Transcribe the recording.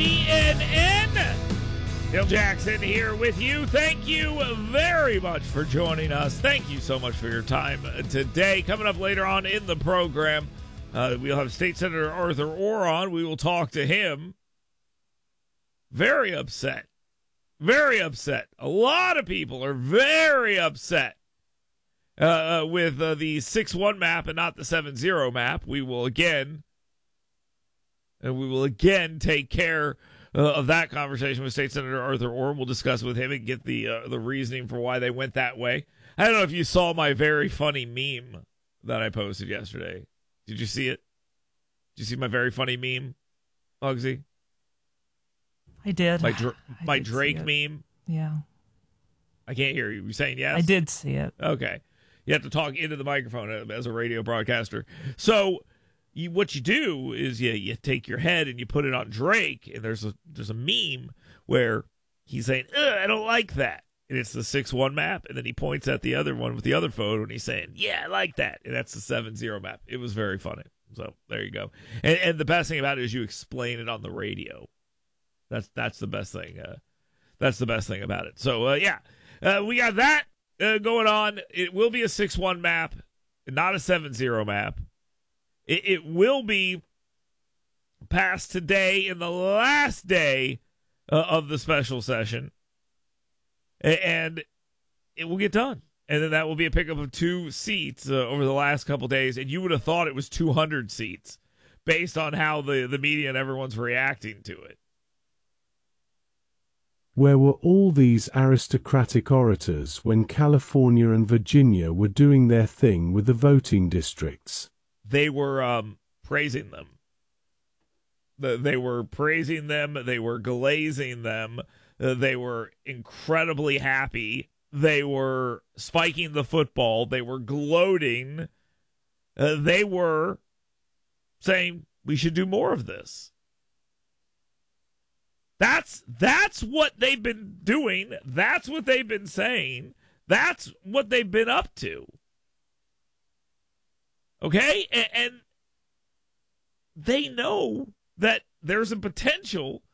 CNN. Bill Jackson here with you. Thank you very much for joining us. Thank you so much for your time today. Coming up later on in the program, we'll have State Senator Arthur Orr on. We will talk to him. Very upset. Very upset. A lot of people are very upset with the 6-1 map and not the 7-0 map. We will again take care of that conversation with State Senator Arthur Orr. We'll discuss with him and get the reasoning for why they went that way. I don't know if you saw my very funny meme that I posted yesterday. Did you see it? Did you see my very funny meme, Muggsy? I did. My Drake meme? Yeah. I can't hear you. You saying yes? I did see it. Okay. You have to talk into the microphone as a radio broadcaster. So what you do is you take your head and you put it on Drake, and there's a meme where he's saying, I don't like that. And it's the 6-1 map, and then he points at the other one with the other photo, and he's saying, yeah, I like that. And that's the 7-0 map. It was very funny. So there you go. And the best thing about it is you explain it on the radio. That's the best thing. That's the best thing about it. So, we got that going on. It will be a 6-1 map, not a 7-0 map. It will be passed today in the last day of the special session, and it will get done. And then that will be a pickup of 2 seats over the last couple days, and you would have thought it was 200 seats based on how the media and everyone's reacting to it. Where were all these aristocratic orators when California and Virginia were doing their thing with the voting districts? They were praising them. They were praising them. They were glazing them. They were incredibly happy. They were spiking the football. They were gloating. They were saying, we should do more of this. That's what they've been doing. That's what they've been saying. That's what they've been up to. Okay? And they know that there's a potential